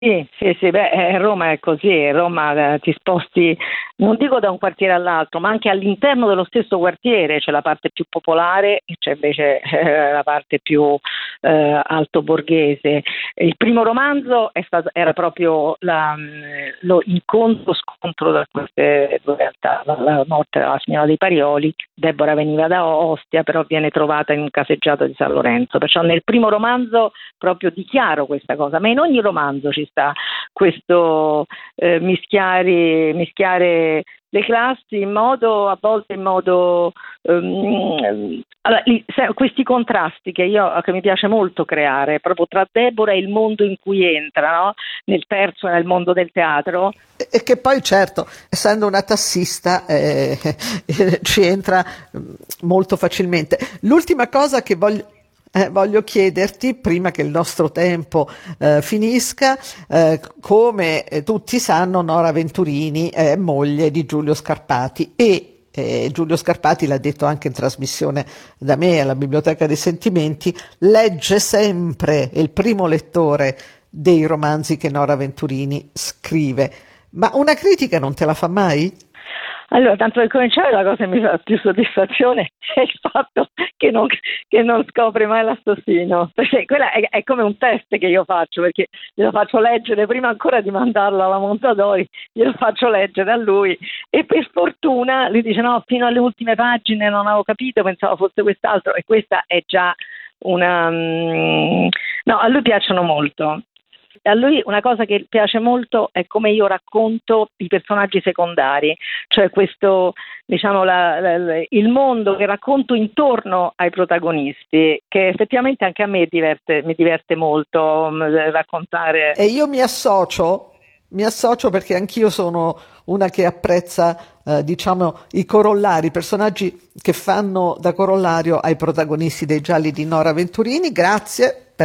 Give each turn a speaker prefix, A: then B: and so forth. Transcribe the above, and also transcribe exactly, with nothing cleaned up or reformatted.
A: Sì, sì, sì, beh, eh, Roma è così, Roma eh, ti sposti, non dico da un quartiere all'altro, ma anche all'interno dello stesso quartiere c'è la parte più popolare e c'è invece eh, la parte più eh, altoborghese. Il primo romanzo è stato, era proprio la, mh, lo incontro scontro tra queste due realtà, la, la morte della signora dei Parioli. Deborah veniva da Ostia, però viene trovata in un caseggiato di San Lorenzo, perciò nel primo romanzo proprio dichiaro questa cosa, ma in ogni romanzo ci sta questo eh, mischiare, mischiare le classi in modo, a volte in modo ehm, allora, li- se- questi contrasti che io che mi piace molto creare proprio tra Deborah e il mondo in cui entra, no? Nel terzo nel mondo del teatro.
B: E e che poi, certo, essendo una tassista, eh, ci entra mm, molto facilmente. L'ultima cosa che voglio, eh, voglio chiederti, prima che il nostro tempo eh, finisca, eh, come eh, tutti sanno, Nora Venturini è moglie di Giulio Scarpati e eh, Giulio Scarpati l'ha detto anche in trasmissione da me alla Biblioteca dei Sentimenti, legge sempre, è il primo lettore dei romanzi che Nora Venturini scrive. Ma una critica non te la fa mai?
A: Allora, tanto per cominciare, la cosa che mi fa più soddisfazione è il fatto che non, che non scopre mai l'assassino, perché quella è, è come un test che io faccio, perché glielo faccio leggere prima ancora di mandarlo alla Mondadori, glielo faccio leggere a lui e per fortuna lui dice no, fino alle ultime pagine non avevo capito, pensavo fosse quest'altro e questa è già una... mm, no, a lui piacciono molto. A lui una cosa che piace molto è come io racconto i personaggi secondari, cioè questo, diciamo, la- la- la- il mondo che racconto intorno ai protagonisti, che effettivamente anche a me diverte, mi diverte molto mh, raccontare.
B: E io mi associo, mi associo perché anch'io sono una che apprezza, eh, diciamo, i corollari, i personaggi che fanno da corollario ai protagonisti dei gialli di Nora Venturini. Grazie